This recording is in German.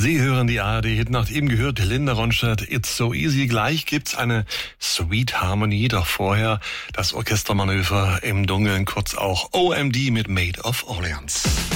Sie hören die ARD-Hit nach eben gehört, Linda Ronstadt, It's So Easy. Gleich gibt's eine Sweet Harmony, doch vorher das Orchestermanöver im Dunkeln, kurz auch OMD mit Maid of Orleans.